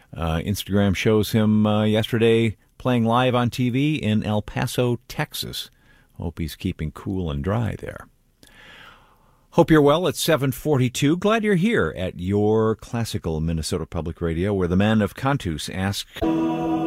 Instagram shows him yesterday playing live on TV in El Paso, Texas. Hope he's keeping cool and dry there. Hope you're well. It's 7:42. Glad you're here at your classical Minnesota Public Radio, where the men of Cantus ask...